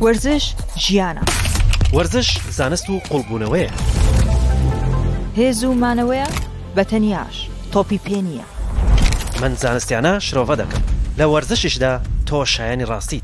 وەرزش ژیانە. وەرزش زانست و قوڵبوونەوەیە. هێز و مانەوەیە بەتەنیاش تۆپی پێ نییە. من زانستیانە شرۆڤە دەکەم. لە وەرزشیشدا تۆ شایانی ڕاستیت.